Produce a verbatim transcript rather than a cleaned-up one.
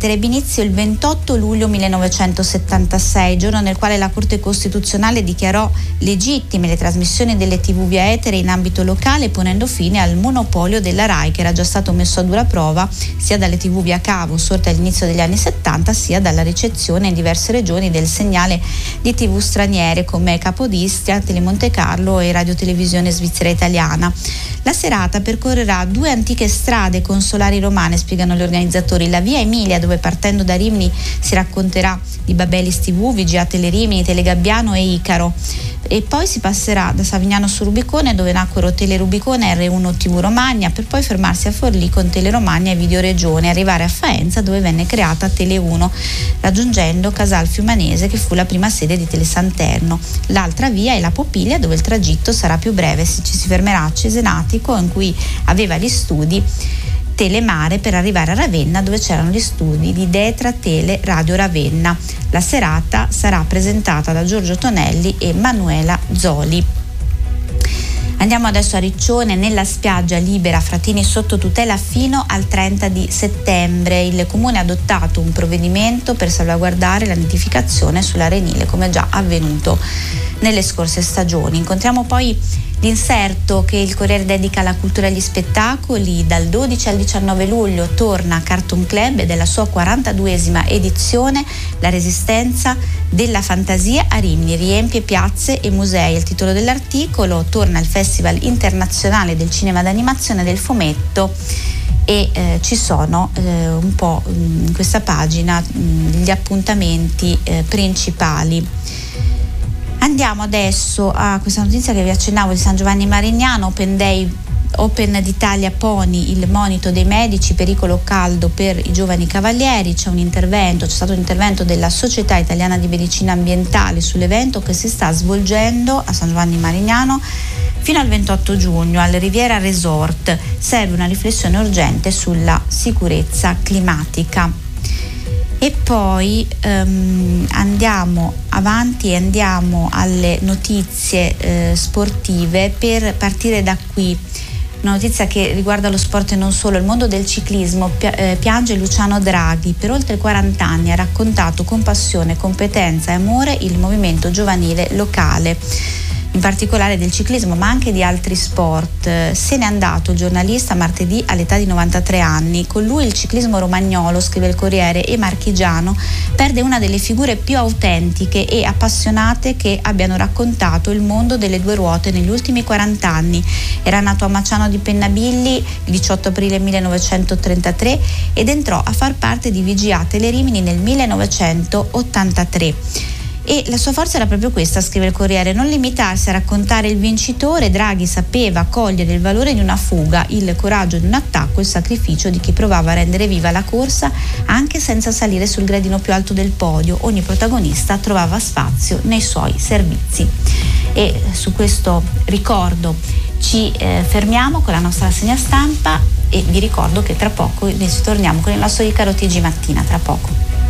praticamente ebbe inizio il ventotto luglio millenovecentosettantasei, giorno nel quale la Corte Costituzionale dichiarò legittime le trasmissioni delle tivù via etere in ambito locale, ponendo fine al monopolio della RAI, che era già stato messo a dura prova sia dalle tivù via cavo sorte all'inizio degli anni settanta, sia dalla ricezione in diverse regioni del segnale di tivù straniere come Capodistria, Telemonte Carlo e Radio Televisione Svizzera Italiana. La serata percorrerà due antiche strade consolari romane, spiegano gli organizzatori: la via Emilia, dove partendo da Rimini si racconterà di Babelis tivù, V G A Telerimini, Telegabbiano e Icaro, e poi si passerà da Savignano su Rubicone, dove nacquero Telerubicone e R uno tivù Romagna, per poi fermarsi a Forlì con Teleromagna e Videoregione, e arrivare a Faenza, dove venne creata Tele uno, raggiungendo Casal Fiumanese, che fu la prima sede di Telesanterno. L'altra via è la Popiglia, dove il tragitto sarà più breve, ci si fermerà a Cesenatico, in cui aveva gli studi Telemare, per arrivare a Ravenna, dove c'erano gli studi di Detra Tele Radio Ravenna. La serata sarà presentata da Giorgio Tonelli e Manuela Zoli. Andiamo adesso a Riccione, nella spiaggia libera Fratini sotto tutela fino al trenta di settembre. Il comune ha adottato un provvedimento per salvaguardare la nidificazione sull'arenile, come già avvenuto nelle scorse stagioni. Incontriamo poi l'inserto che il Corriere dedica alla cultura e agli spettacoli. Dal dodici al diciannove luglio torna Cartoon Club ed è la sua quarantaduesima edizione. La resistenza della fantasia a Rimini riempie piazze e musei. Il titolo dell'articolo: torna il Festival internazionale del cinema d'animazione del fumetto, e eh, ci sono eh, un po' in questa pagina mh, gli appuntamenti eh, principali. Andiamo adesso a questa notizia che vi accennavo di San Giovanni Marignano. Open Day, Open d'Italia Pony, il monito dei medici, pericolo caldo per i giovani cavalieri. C'è un intervento, c'è stato un intervento della Società Italiana di Medicina Ambientale sull'evento che si sta svolgendo a San Giovanni Marignano fino al ventotto giugno al Riviera Resort. Serve una riflessione urgente sulla sicurezza climatica. E poi um, andiamo avanti e andiamo alle notizie eh, sportive, per partire da qui. Una notizia che riguarda lo sport e non solo. Il mondo del ciclismo pi- eh, piange Luciano Draghi. Per oltre quaranta anni ha raccontato con passione, competenza e amore il movimento giovanile locale, in particolare del ciclismo, ma anche di altri sport. Se n'è andato il giornalista martedì all'età di novantatré anni. Con lui il ciclismo romagnolo, scrive il Corriere, e marchigiano perde una delle figure più autentiche e appassionate che abbiano raccontato il mondo delle due ruote negli ultimi quaranta anni. Era nato a Maciano di Pennabilli il diciotto aprile millenovecentotrentatré ed entrò a far parte di V G A Telerimini nel millenovecentottantatré. E la sua forza era proprio questa, scrive il Corriere: non limitarsi a raccontare il vincitore. Draghi sapeva cogliere il valore di una fuga, il coraggio di un attacco, il sacrificio di chi provava a rendere viva la corsa anche senza salire sul gradino più alto del podio. Ogni protagonista trovava spazio nei suoi servizi. E su questo ricordo ci eh, fermiamo con la nostra rassegna stampa, e vi ricordo che tra poco noi torniamo con il nostro Icaro T G Mattina, tra poco.